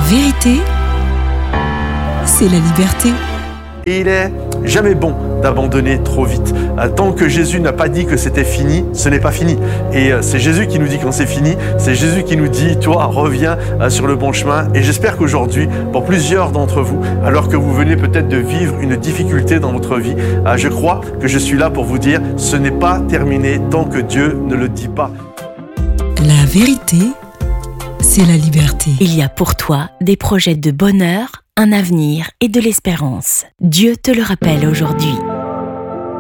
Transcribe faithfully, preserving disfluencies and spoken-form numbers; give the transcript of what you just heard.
vérité, c'est la liberté. Et il est jamais bon d'abandonner trop vite. Tant que Jésus n'a pas dit que c'était fini, ce n'est pas fini. Et c'est Jésus qui nous dit quand c'est fini, c'est Jésus qui nous dit, toi, reviens sur le bon chemin. Et j'espère qu'aujourd'hui, pour plusieurs d'entre vous, alors que vous venez peut-être de vivre une difficulté dans votre vie, je crois que je suis là pour vous dire, ce n'est pas terminé tant que Dieu ne le dit pas. La vérité, c'est la liberté. Il y a pour toi des projets de bonheur, un avenir et de l'espérance. Dieu te le rappelle aujourd'hui.